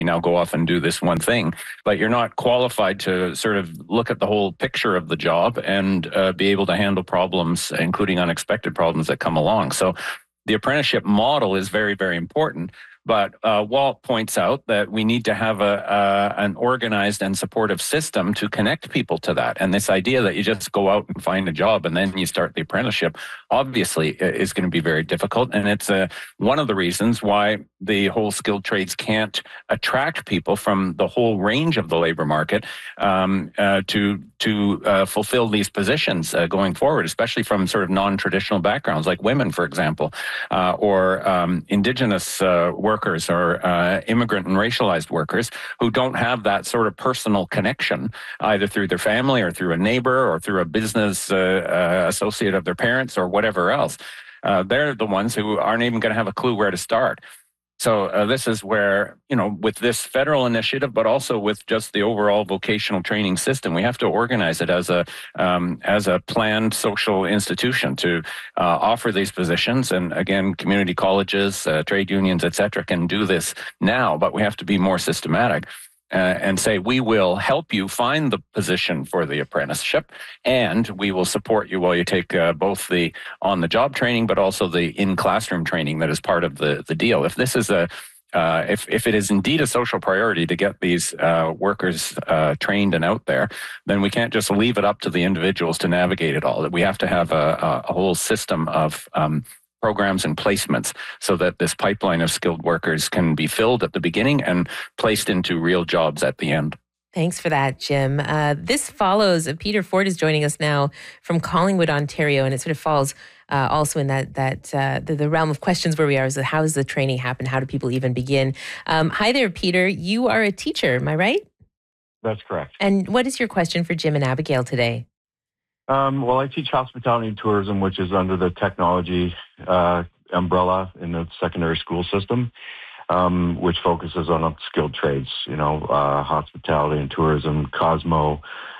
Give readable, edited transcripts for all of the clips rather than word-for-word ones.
now go off and do this one thing, but you're not qualified to sort of look at the whole picture of the job and be able to handle problems, including unexpected problems that come along. So the apprenticeship model is very, very important. But Walt points out that we need to have an organized and supportive system to connect people to that. And this idea that you just go out and find a job and then you start the apprenticeship, obviously is going to be very difficult. And it's one of the reasons why the whole skilled trades can't attract people from the whole range of the labor market to fulfill these positions going forward, especially from sort of non-traditional backgrounds like women, for example, or Indigenous workers or immigrant and racialized workers who don't have that sort of personal connection, either through their family or through a neighbor or through a business associate of their parents or whatever else. They're the ones who aren't even going to have a clue where to start. So this is where, with this federal initiative, but also with just the overall vocational training system, we have to organize it as a planned social institution to offer these positions. And again, community colleges, trade unions, et cetera, can do this now, but we have to be more systematic. And say, we will help you find the position for the apprenticeship, and we will support you while you take both the on-the-job training, but also the in-classroom training that is part of the deal. If this is if it is indeed a social priority to get these workers trained and out there, then we can't just leave it up to the individuals to navigate it all. We have to have a whole system of programs and placements so that this pipeline of skilled workers can be filled at the beginning and placed into real jobs at the end. Thanks for that, Jim. This follows, Peter Ford is joining us now from Collingwood, Ontario, and it sort of falls also in the realm of questions where we are. So how does the training happen? How do people even begin? Hi there, Peter. You are a teacher, am I right? That's correct. And what is your question for Jim and Abigail today? Well, I teach hospitality and tourism, which is under the technology umbrella in the secondary school system, which focuses on upskilled trades, hospitality and tourism, Cosmo,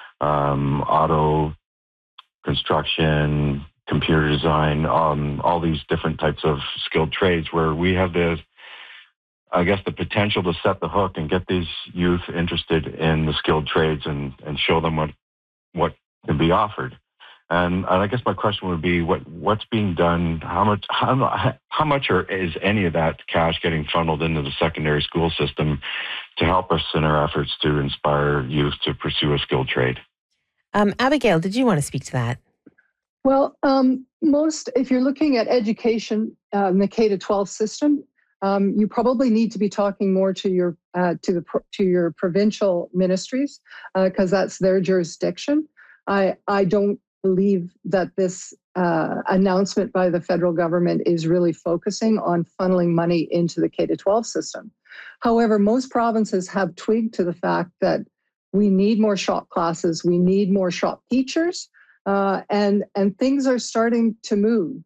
auto, construction, computer design, all these different types of skilled trades where we have the potential to set the hook and get these youth interested in the skilled trades and show them what can be offered. And I guess my question would be, what's being done? How much is any of that cash getting funneled into the secondary school system to help us in our efforts to inspire youth to pursue a skilled trade? Abigail, did you want to speak to that? Well, if you're looking at education in the K-12 system, you probably need to be talking more to your provincial ministries because that's their jurisdiction. I don't believe that this announcement by the federal government is really focusing on funneling money into the K-12 system. However, most provinces have twigged to the fact that we need more shop classes, we need more shop teachers, and things are starting to move.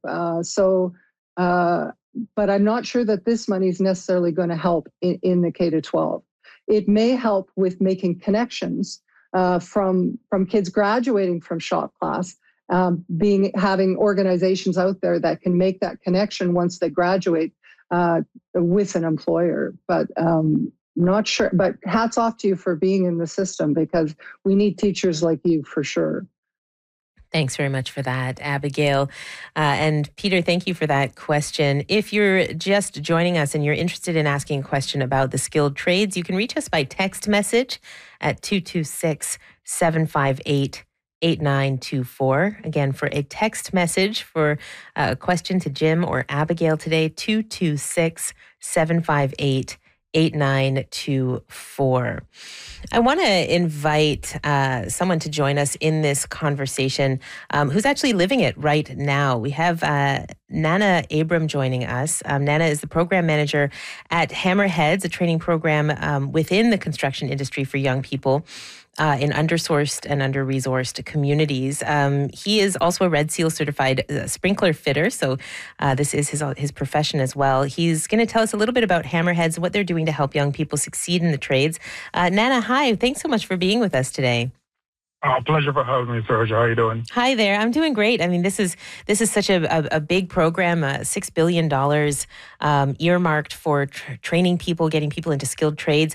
But I'm not sure that this money is necessarily going to help in the K-12. It may help with making connections from kids graduating from shop class, having organizations out there that can make that connection once they graduate with an employer. But not sure. But hats off to you for being in the system because we need teachers like you for sure. Thanks very much for that, Abigail. And Peter, thank you for that question. If you're just joining us and you're interested in asking a question about the skilled trades, you can reach us by text message at 226-758-8924. Again, for a text message for a question to Jim or Abigail today, 226-758-8924. 8924. I want to invite someone to join us in this conversation who's actually living it right now. We have Nana Abram joining us. Nana is the program manager at Hammerheads, a training program within the construction industry for young people in undersourced and under-resourced communities. He is also a Red Seal certified sprinkler fitter, so this is his profession as well. He's going to tell us a little bit about Hammerheads and what they're doing to help young people succeed in the trades. Nana, hi. Thanks so much for being with us today. Pleasure for having me, Sergio. How are you doing? Hi there. I'm doing great. I mean, this is such a big program, $6 billion earmarked for training people, getting people into skilled trades.